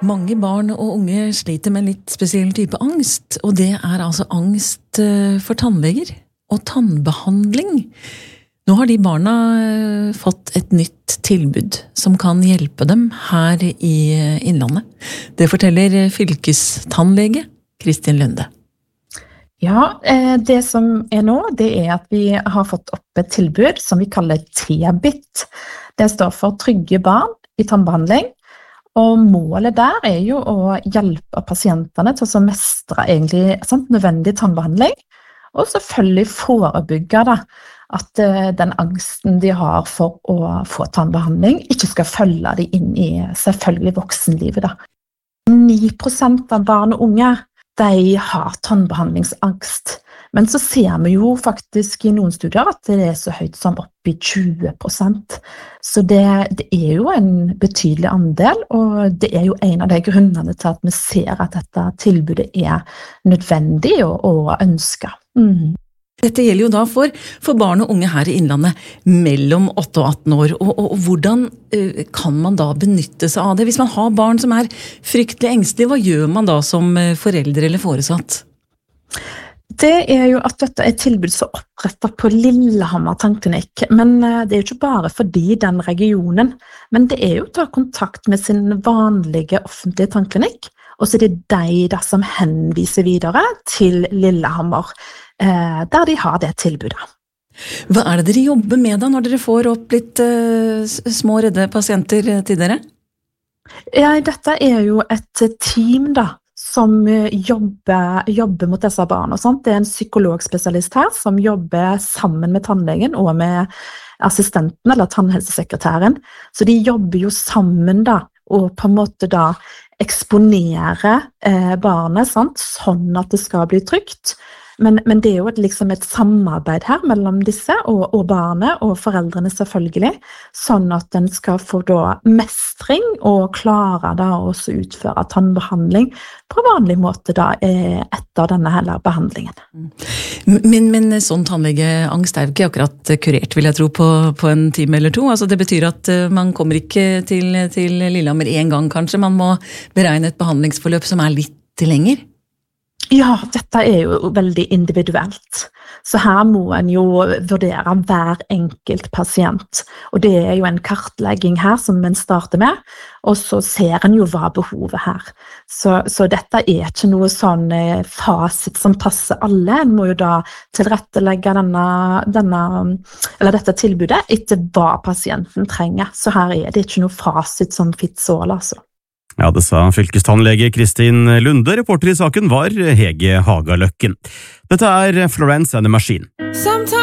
Mange barn og unge sliter med en litt spesiell type angst, og det er altså angst for tannleger og tannbehandling. Nå har de barna fått et nytt tilbud som kan hjelpe dem her i Innlandet. Det forteller fylkestannlege Kristin Lunde. Ja, det som nå, det at vi har fått opp et tilbud som vi kaller TBIT. Det står for Trygge barn i tannbehandling. Og målet der jo å hjelpe pasientene til å mestre egentlig nødvendig tannbehandling, og selvfølgelig forebygge at den angsten de har for å få tannbehandling ikke skal følge de inn i selvfølgelig voksenlivet. 9% av barn og unge de har tannbehandlingsangst, men så ser vi jo faktisk i noen studier at det så høyt som opp i 20%. Så det jo en betydelig andel, og det jo en av de grunnene til at vi ser at dette tilbudet nødvendig og ønsket. Dette gjelder jo da for barn og unge her i Innlandet mellom 8 og 18 år, og hvordan kan man da benytte seg av det? Hvis man har barn som fryktelig engstelige, hva gjør man da som forelder eller foresatt? Det jo at dette et tilbud som opprettet på Lillehammer tannklinikk, men det jo ikke bare fordi den regionen, men det jo å ta kontakt med sin vanlige offentlige tannklinikk, og så det de da som henviser videre til Lillehammer, der de har det tilbudet. Hva det dere jobber med da, når dere får opp litt små redde pasienter til dere? Ja, dette jo et team da, som jobber mot disse barna. Det en psykologspesialist her som jobber sammen med tannlegen og med assistenten eller tannhelsesekretæren. Så de jobber jo sammen da, og på en måte da eksponere barnet, sånn at det skal bli trygt. Men det jo liksom et samarbeid her mellom disse og barnet og foreldrene selvfølgelig, sånn at den skal få da mestring og klare da også utføre tannbehandling på vanlig måte da etter denne hele behandlingen. Men sånn tannlegeangst jo ikke akkurat kurert, vil jeg tro, på en time eller to. Altså det betyr at man kommer ikke til Lillehammer en gang kanskje, man må beregne et behandlingsforløp som litt lenger. Ja, dette jo veldig individuelt. Så her må en jo vurdere hver enkelt pasient. Og det jo en kartlegging her som en starter med, og så ser en jo hva behovet her. Så dette ikke noe sånn fasit som passer alle. En må jo da tilrettelegge dette tilbudet etter hva pasienten trenger. Så her det ikke noe fasit som fits all, altså. Ja, det sa fylkestannlege Kristin Lunde. Reporter i saken var Hege Hagaløkken. Dette Florence and the Machine.